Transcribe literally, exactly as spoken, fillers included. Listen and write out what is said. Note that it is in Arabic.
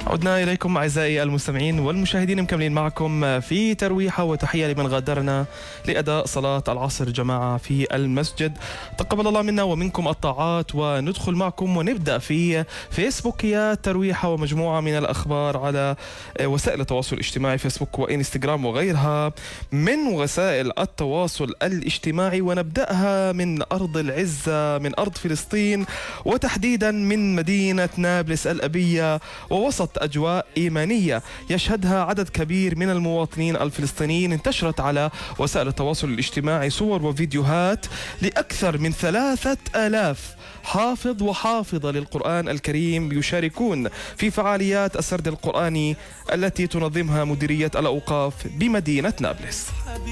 عدنا إليكم أعزائي المستمعين والمشاهدين، مكملين معكم في ترويحة وتحية لمن غادرنا لأداء صلاة العصر جماعة في المسجد. تقبل الله منا ومنكم الطاعات، وندخل معكم ونبدأ في فيسبوك يا ترويحة ومجموعة من الأخبار على وسائل التواصل الاجتماعي، فيسبوك وإنستغرام وغيرها من وسائل التواصل الاجتماعي. ونبدأها من أرض العزة، من أرض فلسطين، وتحديدا من مدينة نابلس الأبية، ووسط أجواء إيمانية يشهدها عدد كبير من المواطنين الفلسطينيين. انتشرت على وسائل التواصل الاجتماعي صور وفيديوهات لأكثر من ثلاثة آلاف حافظ وحافظة للقرآن الكريم يشاركون في فعاليات السرد القرآني التي تنظمها مديرية الأوقاف بمدينة نابلس.